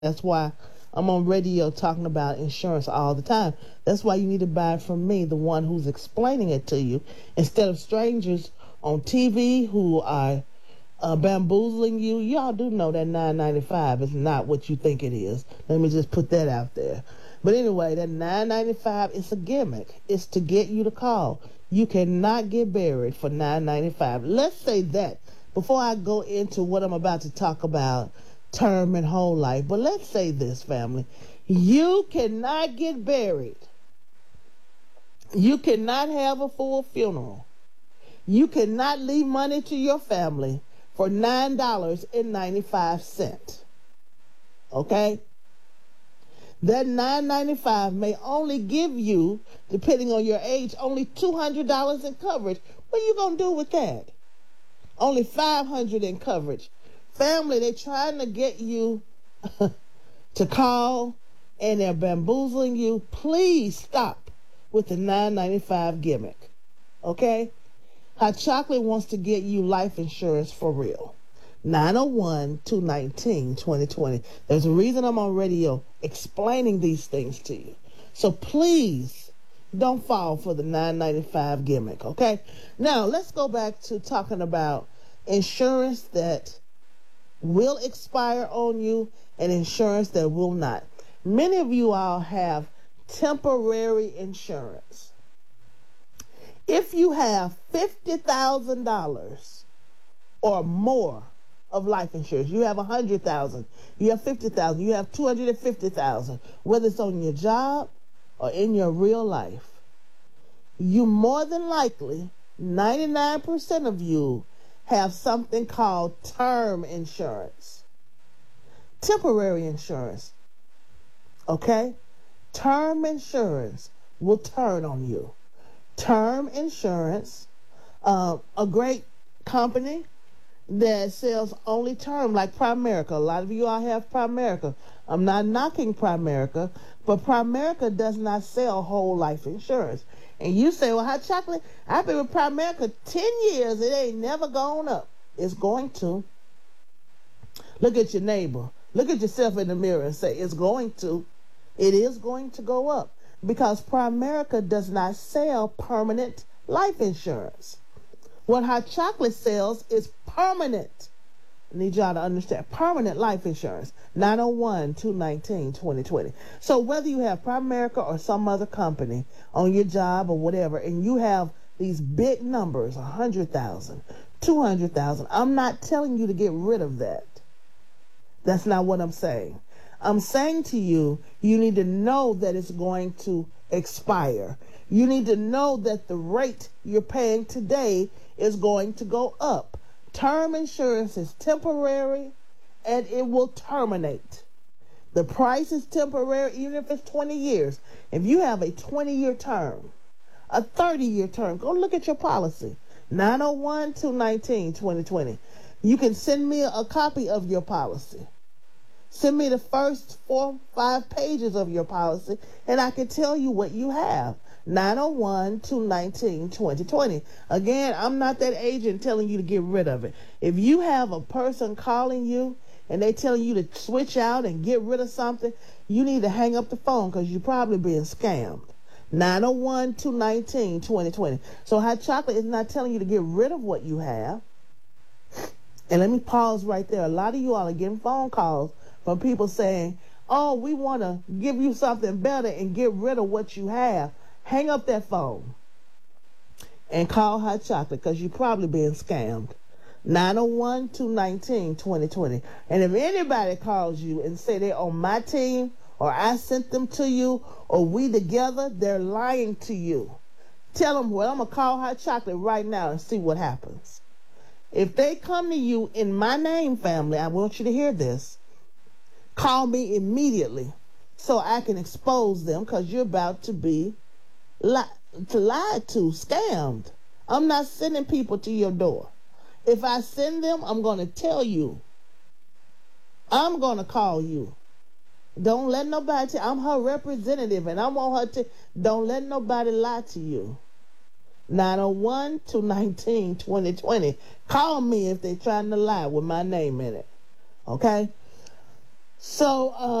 That's why I'm on radio talking about insurance all the time. That's why you need to buy it from me, the one who's explaining it to you, instead of strangers on TV who are bamboozling you. Y'all do know that $9.95 is not what you think it is. Let me just put that out there. But anyway, that $9.95 is a gimmick. It's to get you to call. You cannot get buried for $9.95. Let's say that before I go into what I'm about to talk about, term and whole life. But let's say this, family. You cannot get buried. You cannot have a full funeral. You cannot leave money to your family for $9.95. Okay? That $9.95 may only give you, depending on your age, only $200 in coverage. What are you going to do with that? Only $500 in coverage. Family, they're trying to get you to call, and they're bamboozling you. Please stop with the $9.95 gimmick. Okay? Hot Chocolate wants to get you life insurance for real. 901-219-2020. There's a reason I'm on radio explaining these things to you. So please don't fall for the $9.95 gimmick, okay? Now, let's go back to talking about insurance that will expire on you and insurance that will not. Many of you all have temporary insurance. If you have $50,000 or more of life insurance, you have $100,000, you have $50,000, you have $250,000, whether it's on your job or in your real life, you more than likely, 99% of you, have something called term insurance. Temporary insurance. Okay? Term insurance will turn on you. Term insurance, a great company that sells only term, like Primerica. A lot of you all have Primerica. I'm not knocking Primerica, but Primerica does not sell whole life insurance. And you say, well, Hot Chocolate, I've been with Primerica 10 years. It ain't never gone up. It's going to. Look at your neighbor. Look at yourself in the mirror and say, it's going to. It is going to go up. Because Primerica does not sell permanent life insurance. What Hot Chocolate sells is permanent. I need y'all to understand. Permanent life insurance. 901-219-2020. So whether you have Primerica or some other company on your job or whatever, and you have these big numbers, 100,000, 200,000, I'm not telling you to get rid of that. That's not what I'm saying. I'm saying to you, you need to know that it's going to expire. You need to know that the rate you're paying today is going to go up. Term insurance is temporary and it will terminate. The price is temporary even if it's 20 years. If you have a 20-year term, a 30-year term, go look at your policy. 901-219-2020. You can send me a copy of your policy. Send me the first 4, 5 pages of your policy, and I can tell you what you have. 901-219-2020. Again, I'm not that agent telling you to get rid of it. If you have a person calling you and they telling you to switch out and get rid of something, you need to hang up the phone because you're probably being scammed. 901-219-2020. So Hot Chocolate is not telling you to get rid of what you have. And let me pause right there. A lot of you all are getting phone calls from people saying, oh, we want to give you something better and get rid of what you have. Hang up that phone and call Hot Chocolate because you're probably being scammed. 901-219-2020. And if anybody calls you and say they're on my team or I sent them to you or we together, they're lying to you. Tell them, well, I'm going to call Hot Chocolate right now and see what happens. If they come to you in my name, family, I want you to hear this. Call me immediately so I can expose them because you're about to be lied to, scammed. I'm not sending people to your door. If I send them, I'm going to tell you. I'm going to call you. Don't let nobody I'm her representative and I want her to. Don't let nobody lie to you. 901-219-2020. Call me if they're trying to lie with my name in it. Okay? So,